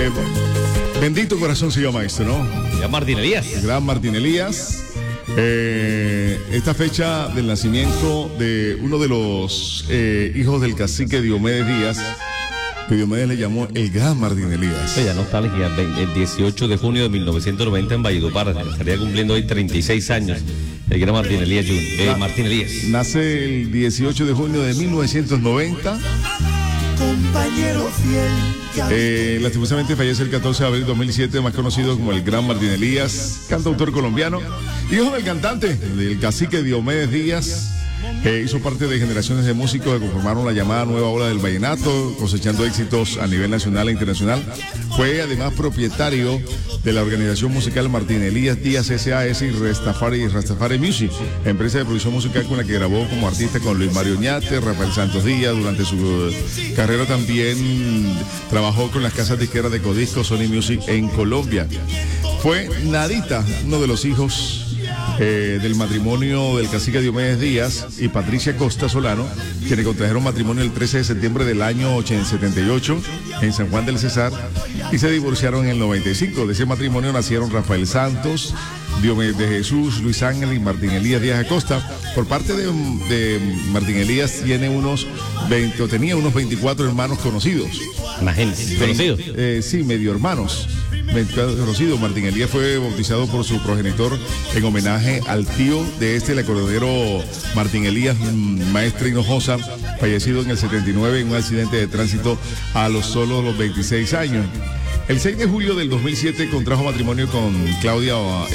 Bendito Corazón se llama esto, ¿no? Ya Martín Elías. El gran Martín Elías. Esta fecha del nacimiento de uno de los hijos del cacique Diomedes Díaz, que Diomedes le llamó el gran Martín Elías. Ya nostalgia, el 18 de junio de 1990 en Valledupar, estaría cumpliendo hoy 36 años. El gran Martín Elías Martín Elías. Nace el 18 de junio de 1990. Compañero fiel. Lastimosamente fallece el 14 de abril de 2007, más conocido como el gran Martín Elías, cantautor colombiano, hijo del cantante, del cacique Diomedes Díaz. Hizo parte de generaciones de músicos que conformaron la llamada nueva ola del vallenato, cosechando éxitos a nivel nacional e internacional. Fue además propietario de la organización musical Martín Elías Díaz SAS y Rastafari Music, empresa de producción musical con la que grabó como artista con Luis Mario Ñate, Rafael Santos Díaz. Durante su carrera también trabajó con las casas disqueras de Codisco, Sony Music en Colombia. Fue Nadita, uno de los hijos del matrimonio del cacique Diomedes Díaz y Patricia Costa Solano, quienes contrajeron matrimonio el 13 de septiembre del año 78 en San Juan del Cesar y se divorciaron en el 95. De ese matrimonio nacieron Rafael Santos, Diomedes de Jesús, Luis Ángel y Martín Elías Díaz Acosta. Por parte de Martín Elías tenía unos 24 hermanos conocidos. Imagínense, ¿conocidos? Sí, medio hermanos. Conocido. Martín Elías fue bautizado por su progenitor en homenaje al tío de el acordeonero Martín Elías, Maestre Hinojosa, fallecido en el 79 en un accidente de tránsito a solo los 26 años. El 6 de julio del 2007 contrajo matrimonio con Claudia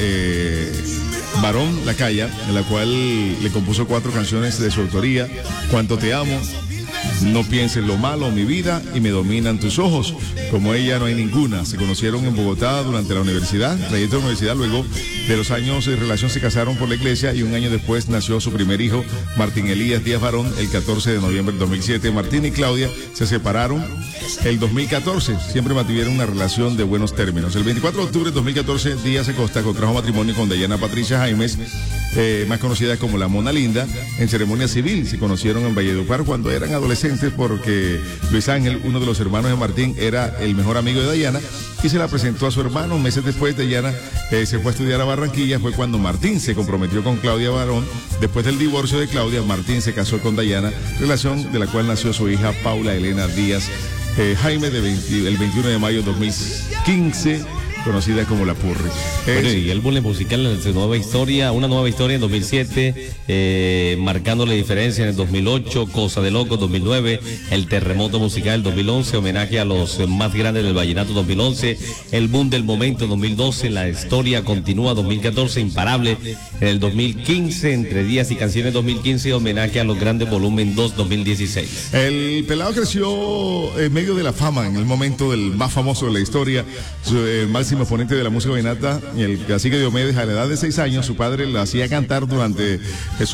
Barón Lacaya, en la cual le compuso 4 canciones de su autoría: Cuánto te amo, No pienses lo malo, mi vida, y Me dominan tus ojos. Como ella no hay ninguna. Se conocieron en Bogotá durante la universidad, trayecto de la universidad. Luego de los años de relación se casaron por la iglesia y un año después nació su primer hijo, Martín Elías Díaz Barón, el 14 de noviembre del 2007. Martín y Claudia se separaron el 2014. Siempre mantuvieron una relación de buenos términos. El 24 de octubre de 2014, Díaz Acosta contrajo matrimonio con Dayana Patricia Jaimes, más conocida como la Mona Linda, en ceremonia civil. Se conocieron en Valledupar cuando eran adolescentes, porque Luis Ángel, uno de los hermanos de Martín, era el mejor amigo de Dayana y se la presentó a su hermano. Meses después, Dayana se fue a estudiar a Barranquilla. Fue cuando Martín se comprometió con Claudia Barón. Después del divorcio de Claudia, Martín se casó con Dayana, relación de la cual nació su hija Paula Elena Díaz Jaime, el 21 de mayo de 2015, conocida como La Purri. Bueno, y el álbum musical en su nueva historia, una nueva historia en 2007, marcando la diferencia en el 2008, Cosa de Loco 2009, El Terremoto Musical 2011, homenaje a los más grandes del vallenato 2011, El Boom del Momento 2012, La Historia Continúa 2014, Imparable en el 2015, Entre Días y Canciones 2015, homenaje a los grandes volumen 2 2016. El pelado creció en medio de la fama, en el momento del más famoso de la historia, el máximo exponente de la música vallenata, el cacique Diomedes. A la edad de 6 años, su padre la hacía cantar durante